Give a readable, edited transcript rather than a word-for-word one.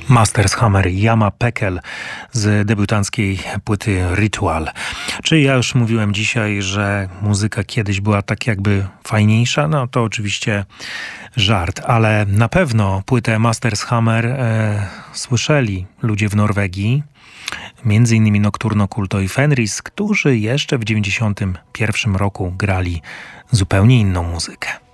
Masters Hammer, Yama Pekel z debiutanckiej płyty Ritual. Czy ja już mówiłem dzisiaj, że muzyka kiedyś była tak jakby fajniejsza? No to oczywiście żart, ale na pewno płytę Masters Hammer słyszeli ludzie w Norwegii, między innymi Nocturno Culto i Fenris, którzy jeszcze w 1991 roku grali zupełnie inną muzykę.